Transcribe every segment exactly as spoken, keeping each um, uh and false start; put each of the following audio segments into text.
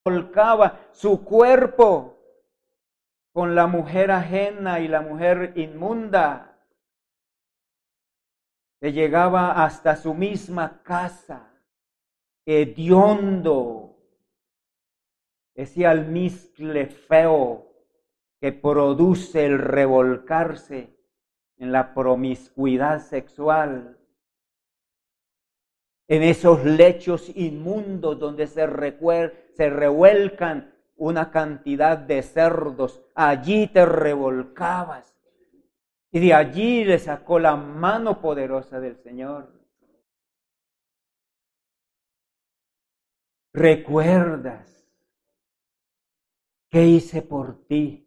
volcaba su cuerpo con la mujer ajena y la mujer inmunda, que llegaba hasta su misma casa, hediondo, ese almizcle feo que produce el revolcarse en la promiscuidad sexual, en esos lechos inmundos donde se, recuer, se revuelcan una cantidad de cerdos. Allí te revolcabas y de allí le sacó la mano poderosa del Señor. ¿Recuerdas qué hice por ti?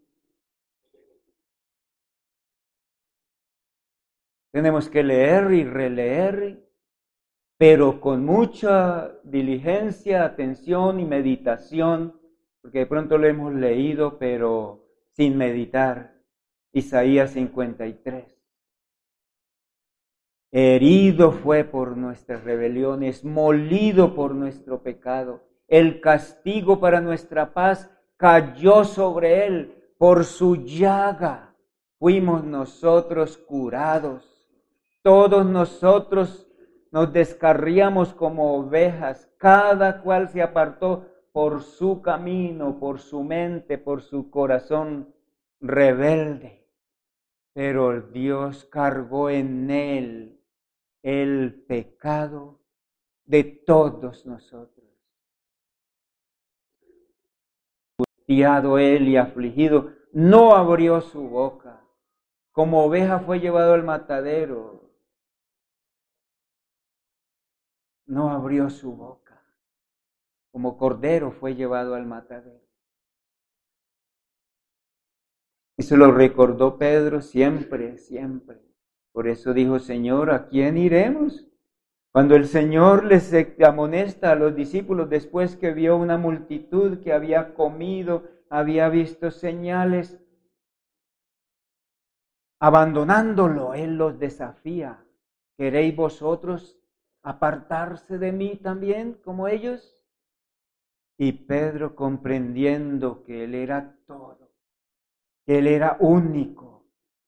Tenemos que leer y releer, pero con mucha diligencia, atención y meditación, porque de pronto lo hemos leído, pero sin meditar. Isaías cincuenta y tres. Herido fue por nuestras rebeliones, molido por nuestro pecado. El castigo para nuestra paz cayó sobre él. Por su llaga fuimos nosotros curados. Todos nosotros nos descarriamos como ovejas, cada cual se apartó por su camino, por su mente, por su corazón rebelde. Pero Dios cargó en él el pecado de todos nosotros. Angustiado él y afligido, no abrió su boca. Como oveja fue llevado al matadero. No abrió su boca. Como cordero fue llevado al matadero. Eso lo recordó Pedro siempre, siempre. Por eso dijo, Señor, ¿a quién iremos? Cuando el Señor les amonesta a los discípulos después que vio una multitud que había comido, había visto señales, abandonándolo, Él los desafía. ¿Queréis vosotros apartarse de mí también como ellos? Y Pedro, comprendiendo que Él era todo, que Él era único.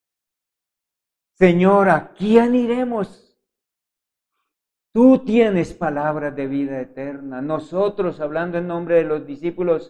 Señor, ¿a quién iremos? Tú tienes palabras de vida eterna. Nosotros, hablando en nombre de los discípulos,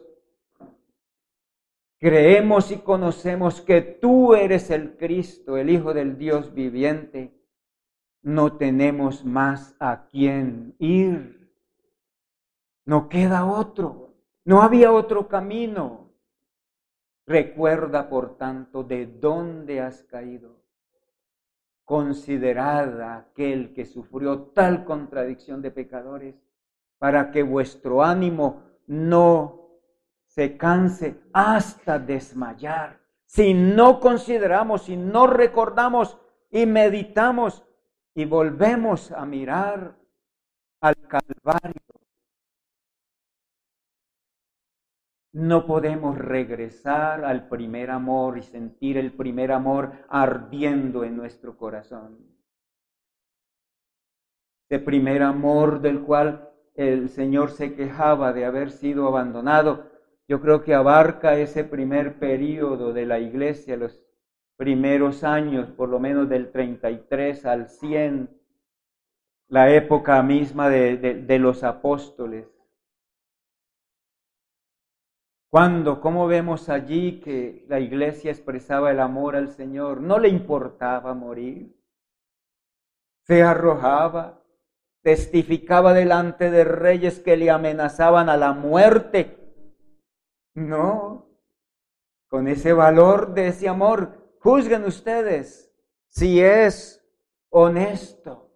creemos y conocemos que tú eres el Cristo, el Hijo del Dios viviente. No tenemos más a quién ir. No queda otro. No había otro camino. Recuerda, por tanto, de dónde has caído. Considerad a aquel que sufrió tal contradicción de pecadores, para que vuestro ánimo no se canse hasta desmayar. Si no consideramos, si no recordamos y meditamos y volvemos a mirar al Calvario, no podemos regresar al primer amor y sentir el primer amor ardiendo en nuestro corazón. Ese primer amor del cual el Señor se quejaba de haber sido abandonado, yo creo que abarca ese primer período de la iglesia, los primeros años, por lo menos del treinta y tres al cien, la época misma de, de, de los apóstoles. Cuando, ¿cómo vemos allí que la iglesia expresaba el amor al Señor? No le importaba morir. Se arrojaba, testificaba delante de reyes que le amenazaban a la muerte. No, con ese valor de ese amor, juzguen ustedes si es honesto,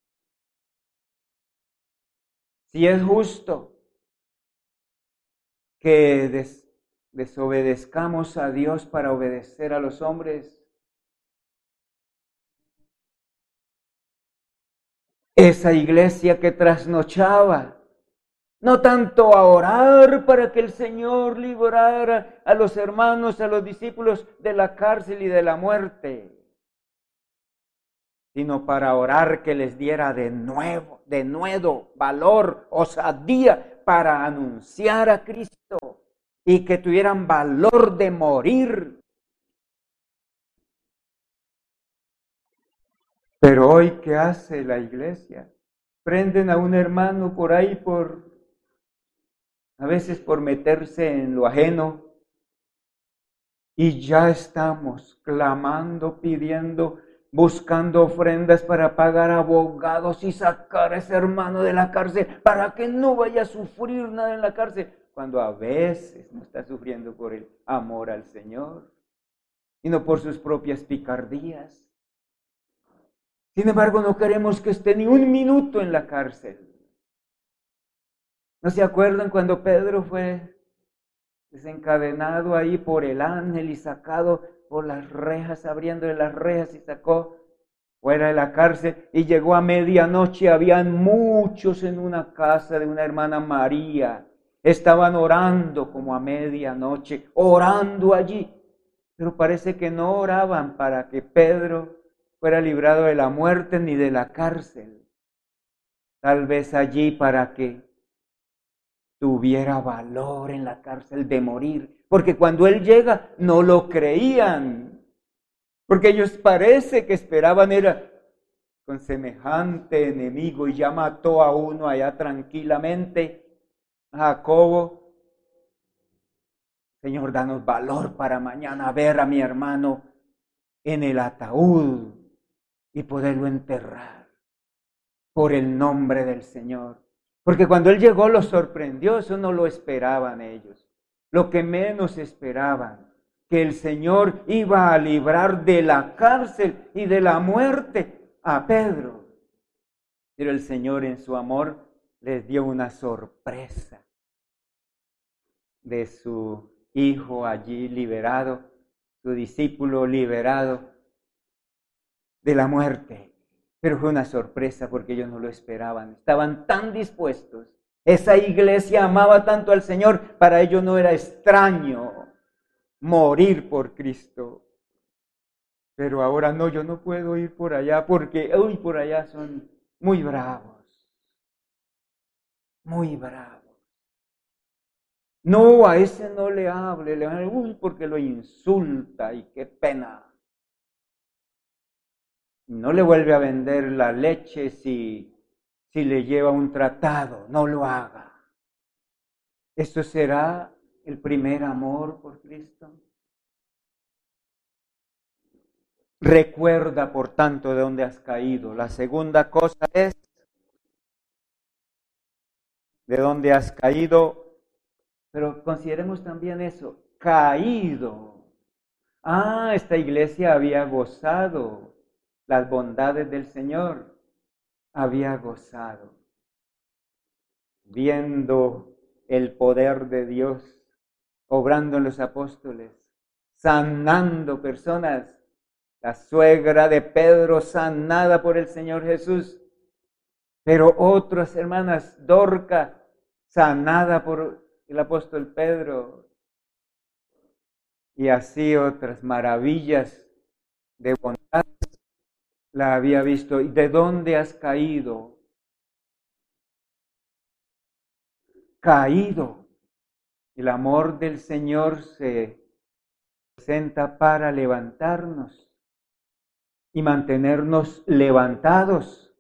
si es justo que des, desobedezcamos a Dios para obedecer a los hombres. Esa iglesia que trasnochaba, no tanto a orar para que el Señor librara a los hermanos, a los discípulos de la cárcel y de la muerte. sino para orar que les diera de nuevo, de nuevo, valor, osadía para anunciar a Cristo y que tuvieran valor de morir. Pero hoy, ¿qué hace la iglesia? Prenden a un hermano por ahí por, a veces por meterse en lo ajeno, y ya estamos clamando, pidiendo, buscando ofrendas para pagar abogados y sacar a ese hermano de la cárcel para que no vaya a sufrir nada en la cárcel, cuando a veces no está sufriendo por el amor al Señor, sino por sus propias picardías. Sin embargo, no queremos que esté ni un minuto en la cárcel. ¿No se acuerdan cuando Pedro fue desencadenado ahí por el ángel y sacado por las rejas, abriéndole las rejas y sacó fuera de la cárcel? Y llegó a medianoche, habían muchos en una casa de una hermana María. Estaban orando como a medianoche, orando allí. Pero parece que no oraban para que Pedro fuera librado de la muerte ni de la cárcel. Tal vez allí para que tuviera valor en la cárcel de morir. Porque cuando él llega no lo creían. Porque ellos parece que esperaban era con semejante enemigo y ya mató a uno allá tranquilamente, a Jacobo. Señor, danos valor para mañana ver a mi hermano en el ataúd y poderlo enterrar por el nombre del Señor. Porque cuando él llegó los sorprendió, eso no lo esperaban ellos. Lo que menos esperaban, que el Señor iba a librar de la cárcel y de la muerte a Pedro. Pero el Señor en su amor les dio una sorpresa de su hijo allí liberado, su discípulo liberado de la muerte. Pero fue una sorpresa porque ellos no lo esperaban. Estaban tan dispuestos. Esa iglesia amaba tanto al Señor. Para ellos no era extraño morir por Cristo. Pero ahora no, yo no puedo ir por allá porque, uy, por allá son muy bravos. Muy bravos. No, a ese no le hable. Le hable, uy, porque lo insulta y qué pena. No le vuelve a vender la leche si, si le lleva un tratado, no lo haga. ¿Esto será el primer amor por Cristo? Recuerda, por tanto, de dónde has caído. La segunda cosa es, de dónde has caído, pero consideremos también eso, caído. Ah, esta iglesia había gozado las bondades del Señor, había gozado, viendo el poder de Dios, obrando en los apóstoles, sanando personas. La suegra de Pedro sanada por el Señor Jesús, pero otras hermanas, Dorca, sanada por el apóstol Pedro, y así otras maravillas de bondad la había visto. ¿Y de dónde has caído? Caído. El amor del Señor se presenta para levantarnos y mantenernos levantados.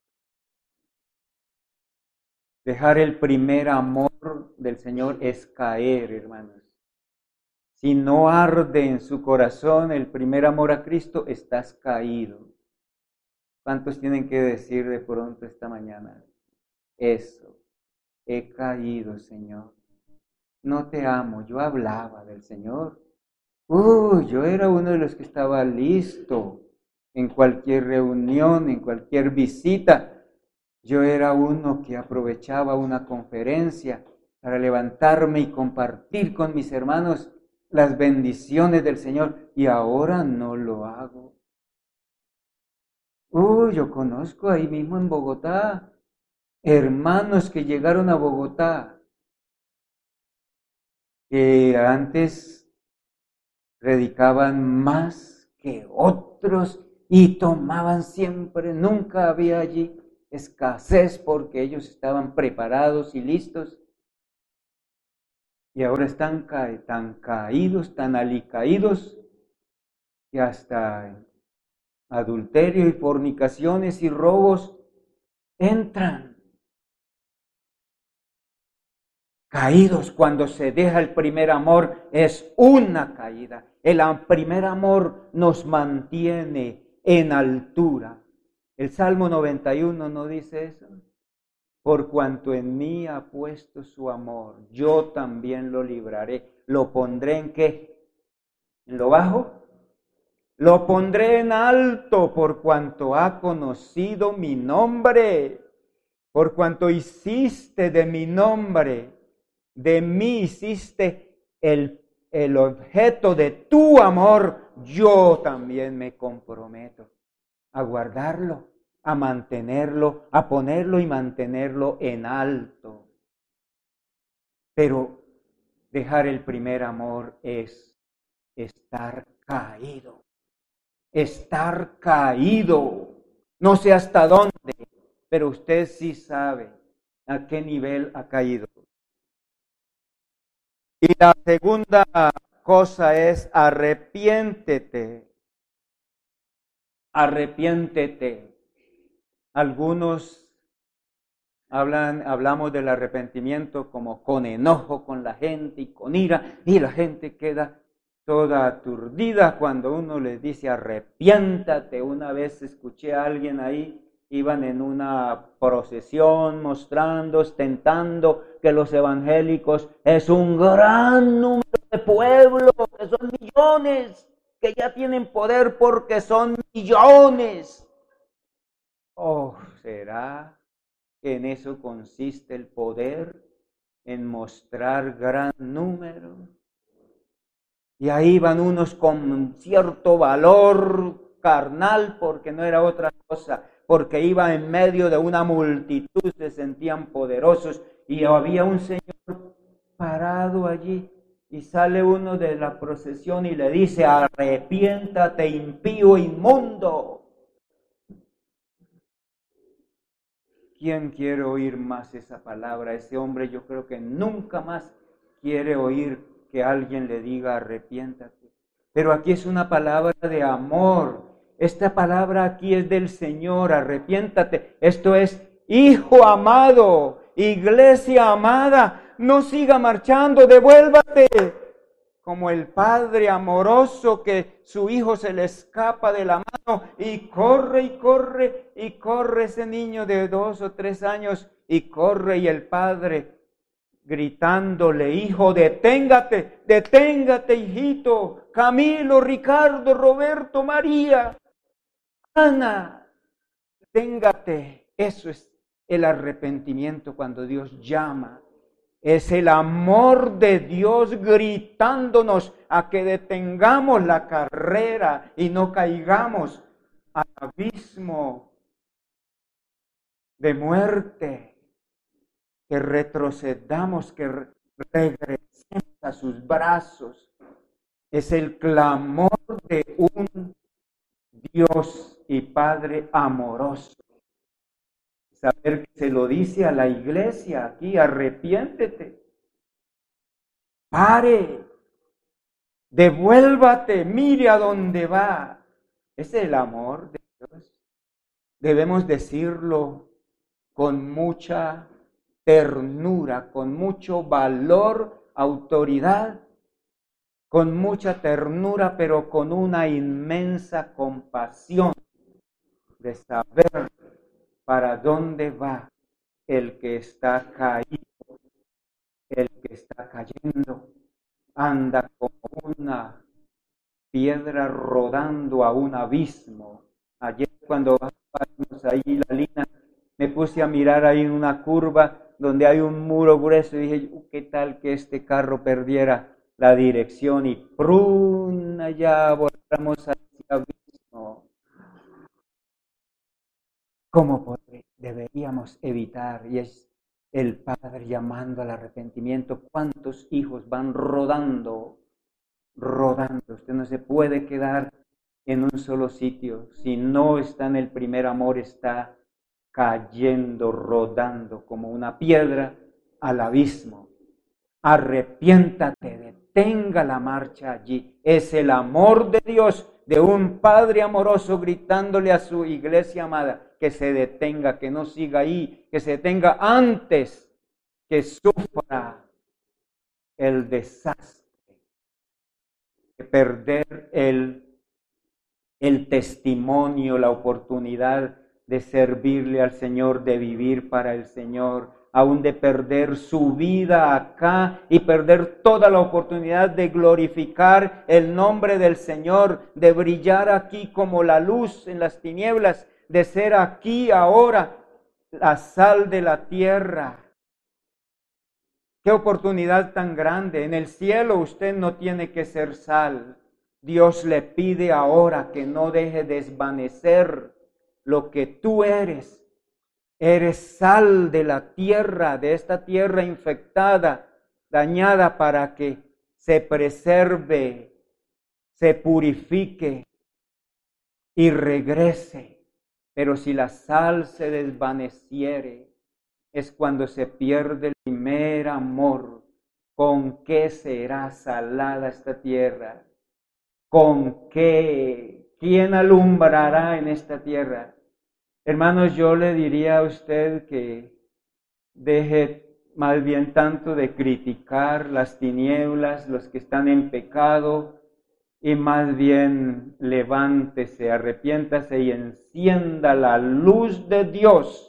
Dejar el primer amor del Señor es caer, hermanos. Si no arde en su corazón el primer amor a Cristo, estás caído. ¿Cuántos tienen que decir de pronto esta mañana? Eso, he caído, Señor. No te amo, yo hablaba del Señor. Uh, yo era uno de los que estaba listo en cualquier reunión, en cualquier visita. Yo era uno que aprovechaba una conferencia para levantarme y compartir con mis hermanos las bendiciones del Señor, y ahora no lo hago. Uh, yo conozco ahí mismo en Bogotá hermanos que llegaron a Bogotá, que antes predicaban más que otros y tomaban siempre, nunca había allí escasez porque ellos estaban preparados y listos. Y ahora están ca- tan caídos, tan alicaídos, que hasta adulterio y fornicaciones y robos entran. Caídos cuando se deja el primer amor es una caída. El primer amor nos mantiene en altura. El Salmo noventa y uno no dice eso. Por cuanto en mí ha puesto su amor, yo también lo libraré. ¿Lo pondré en qué? ¿En lo bajo? Lo pondré en alto por cuanto ha conocido mi nombre. Por cuanto hiciste de mi nombre, de mí hiciste el, el objeto de tu amor, yo también me comprometo a guardarlo, a mantenerlo, a ponerlo y mantenerlo en alto. Pero dejar el primer amor es estar caído, estar caído. No sé hasta dónde, pero usted sí sabe a qué nivel ha caído. Y la segunda cosa es arrepiéntete. Arrepiéntete. Algunos hablan, hablamos del arrepentimiento como con enojo con la gente y con ira, y la gente queda toda aturdida cuando uno les dice arrepiéntate. Una vez escuché a alguien ahí, iban en una procesión mostrando, ostentando que los evangélicos es un gran número de pueblo, que son millones, que ya tienen poder porque son millones. Oh, ¿será que en eso consiste el poder? En mostrar gran número. Y ahí van unos con cierto valor carnal, porque no era otra cosa, porque iba en medio de una multitud, se sentían poderosos, y había un señor parado allí, y sale uno de la procesión y le dice, arrepiéntate, impío, inmundo. ¿Quién quiere oír más esa palabra? Ese hombre yo creo que nunca más quiere oír que alguien le diga arrepiéntate. Pero aquí es una palabra de amor. Esta palabra aquí es del Señor, arrepiéntate. Esto es, hijo amado, iglesia amada, no siga marchando, devuélvate. Como el padre amoroso que su hijo se le escapa de la mano y corre y corre y corre ese niño de dos o tres años y corre, y el padre gritándole, hijo, deténgate, deténgate, hijito, Camilo, Ricardo, Roberto, María, Ana, deténgate. Eso es el arrepentimiento cuando Dios llama. Es el amor de Dios gritándonos a que detengamos la carrera y no caigamos al abismo de muerte, que retrocedamos, que regresemos a sus brazos. Es el clamor de un Dios y Padre amoroso. Saber que se lo dice a la iglesia aquí, arrepiéntete, pare, devuélvate, mire a dónde va. Es el amor de Dios. Debemos decirlo con mucha ternura, con mucho valor, autoridad, con mucha ternura, pero con una inmensa compasión de saber para dónde va el que está caído, el que está cayendo. Anda como una piedra rodando a un abismo. Ayer cuando bajamos ahí la línea, me puse a mirar ahí en una curva donde hay un muro grueso y dije, ¿qué tal que este carro perdiera la dirección y ¡prun! Allá volamos a ese abismo? ¿Cómo deberíamos evitar? Y es el Padre llamando al arrepentimiento. ¿Cuántos hijos van rodando? Rodando. Usted no se puede quedar en un solo sitio. Si no está en el primer amor, está cayendo, rodando como una piedra al abismo. Arrepiéntate, detenga la marcha allí. Es el amor de Dios, de un Padre amoroso gritándole a su iglesia amada que se detenga, que no siga ahí, que se detenga antes que sufra el desastre de perder el, el testimonio, la oportunidad de servirle al Señor, de vivir para el Señor, aún de perder su vida acá y perder toda la oportunidad de glorificar el nombre del Señor, de brillar aquí como la luz en las tinieblas, de ser aquí ahora la sal de la tierra. Qué oportunidad tan grande. En el cielo usted no tiene que ser sal. Dios le pide ahora que no deje desvanecer lo que tú eres. Eres sal de la tierra, de esta tierra infectada, dañada, para que se preserve, se purifique y regrese. Pero si la sal se desvaneciere, es cuando se pierde el primer amor. ¿Con qué será salada esta tierra? ¿Con qué? ¿Quién alumbrará en esta tierra? Hermanos, yo le diría a usted que deje más bien tanto de criticar las tinieblas, los que están en pecado, y más bien levántese, arrepiéntase y encienda la luz de Dios.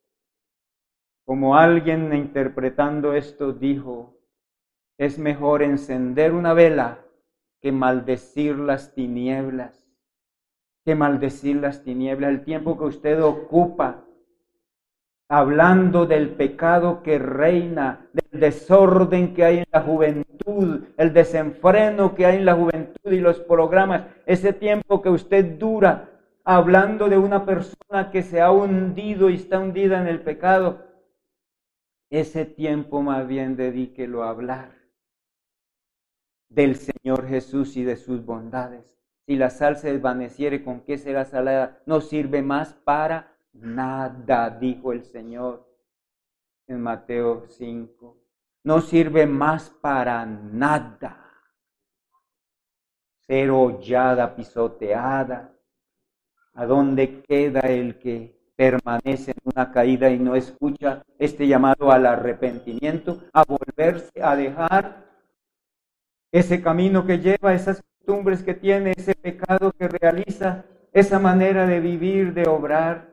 Como alguien interpretando esto dijo, es mejor encender una vela que maldecir las tinieblas. Que maldecir las tinieblas. El tiempo que usted ocupa hablando del pecado que reina, del desorden que hay en la juventud, el desenfreno que hay en la juventud y los programas, ese tiempo que usted dura hablando de una persona que se ha hundido y está hundida en el pecado, ese tiempo más bien dedíquelo a hablar del Señor Jesús y de sus bondades. Si la sal se desvaneciere, ¿con qué será salada? No sirve más para nada, dijo el Señor en Mateo cinco. No sirve más para nada. Ser hollada, pisoteada. ¿A dónde queda el que permanece en una caída y no escucha este llamado al arrepentimiento, a volverse, a dejar ese camino que lleva, esas costumbres que tiene, ese pecado que realiza, esa manera de vivir, de obrar?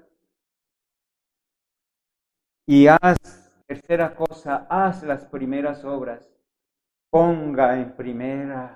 Y haz, tercera cosa, haz las primeras obras. Ponga en primera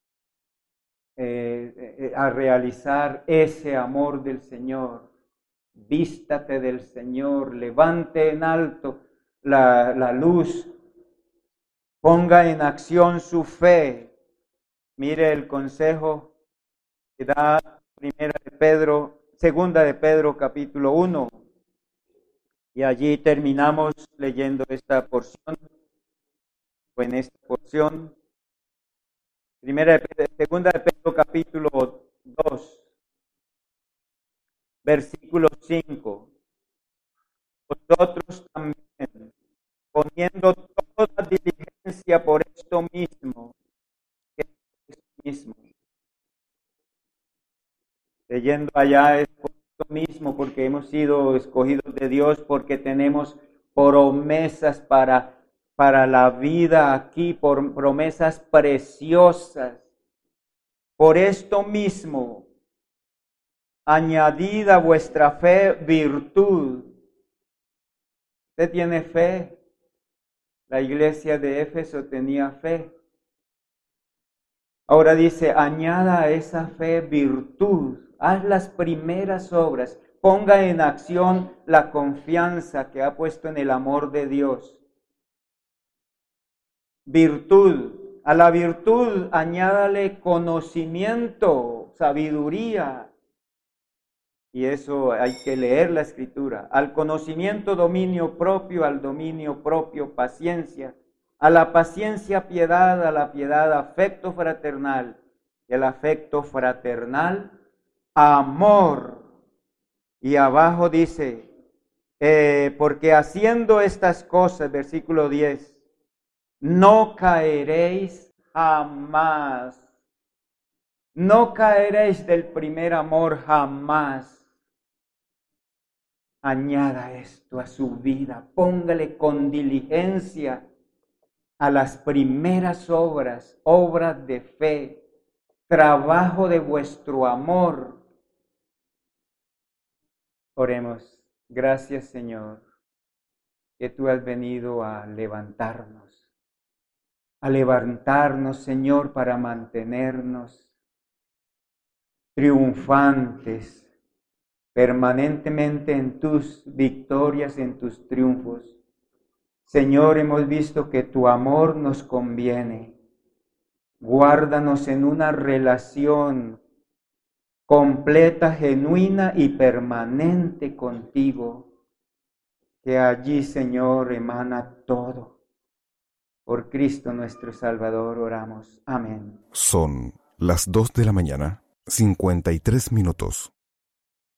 eh, eh, a realizar ese amor del Señor. Vístate del Señor, levante en alto la, la luz, ponga en acción su fe. Mire el consejo que da primera de Pedro, segunda de Pedro capítulo uno. Y allí terminamos leyendo esta porción, o en esta porción. Primera de Pedro, segunda de Pedro capítulo dos, versículo cinco. Vosotros también, poniendo toda diligencia por esto mismo, que es esto mismo. Leyendo allá es por esto mismo, porque hemos sido escogidos de Dios, porque tenemos promesas para, para la vida aquí, por promesas preciosas. Por esto mismo, añadid a vuestra fe virtud. ¿Usted tiene fe? La iglesia de Éfeso tenía fe. Ahora dice, añada a esa fe virtud. Haz las primeras obras. Ponga en acción la confianza que ha puesto en el amor de Dios. Virtud. A la virtud añádale conocimiento, sabiduría. Y eso hay que leer la Escritura. Al conocimiento, dominio propio, al dominio propio, paciencia. A la paciencia, piedad, a la piedad, afecto fraternal. Y al afecto fraternal, amor. Y abajo dice, eh, porque haciendo estas cosas, versículo diez, no caeréis jamás. No caeréis del primer amor jamás. Añada esto a su vida, póngale con diligencia a las primeras obras, obras de fe, trabajo de vuestro amor. Oremos. Gracias, Señor, que tú has venido a levantarnos, a levantarnos, Señor, para mantenernos triunfantes, permanentemente en tus victorias, en tus triunfos. Señor, hemos visto que tu amor nos conviene. Guárdanos en una relación completa, genuina y permanente contigo, que allí, Señor, emana todo. Por Cristo nuestro Salvador oramos. Amén. Son las dos de la mañana, cincuenta y tres minutos.